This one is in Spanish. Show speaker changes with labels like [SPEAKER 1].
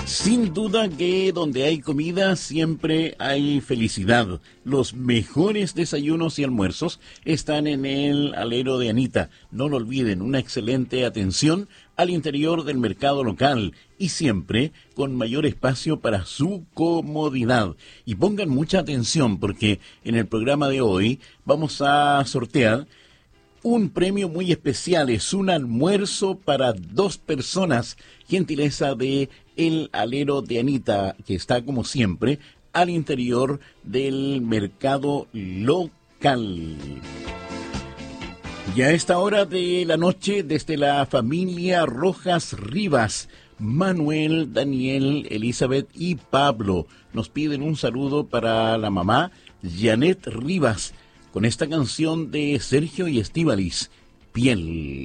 [SPEAKER 1] Sin duda que donde hay comida siempre hay felicidad. Los mejores desayunos y almuerzos están en el alero de Anita. No lo olviden, una excelente atención al interior del mercado local y siempre con mayor espacio para su comodidad. Y pongan mucha atención porque en el programa de hoy vamos a sortear un premio muy especial. Es un almuerzo para 2 personas, gentileza de El Alero de Anita, que está como siempre al interior del mercado local. Y a esta hora de la noche, desde la familia Rojas Rivas, Manuel, Daniel, Elizabeth y Pablo nos piden un saludo para la mamá Janet Rivas, con esta canción de Sergio y Estíbaliz, Piel.